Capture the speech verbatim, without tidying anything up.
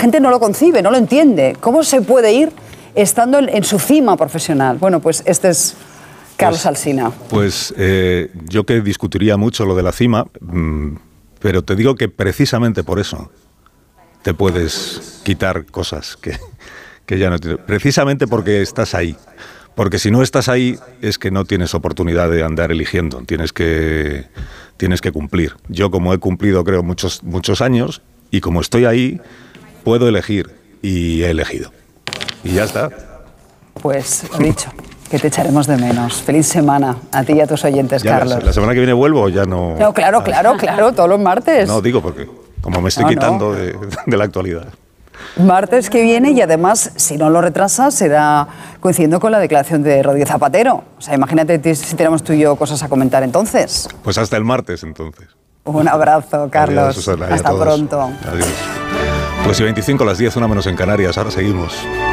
gente no lo concibe, no lo entiende. ¿Cómo se puede ir estando en, en su cima profesional? Bueno, pues este es Carlos pues, Alsina. Pues eh, yo que discutiría mucho lo de la cima, mmm, pero te digo que precisamente por eso te puedes quitar cosas que, que ya no tienes. Precisamente porque estás ahí. Porque si no estás ahí es que no tienes oportunidad de andar eligiendo. Tienes que, tienes que cumplir. Yo, como he cumplido, creo, muchos, muchos años, y como estoy ahí, puedo elegir. Y he elegido. Y ya está. Pues lo dicho, que te echaremos de menos. Feliz semana a ti y a tus oyentes, ya, Carlos. La, la semana que viene vuelvo o ya no... No, claro, claro, claro, todos los martes. No, digo porque como me estoy no, quitando no. De, de la actualidad. Martes que viene, y además, si no lo retrasas, será coincidiendo con la declaración de Rodríguez Zapatero. O sea, imagínate si tenemos tú y yo cosas a comentar entonces. Pues hasta el martes, entonces. Un abrazo, Carlos. Adiós, Susana, hasta pronto. Adiós. Pues y veinticinco, las diez, una menos en Canarias. Ahora seguimos.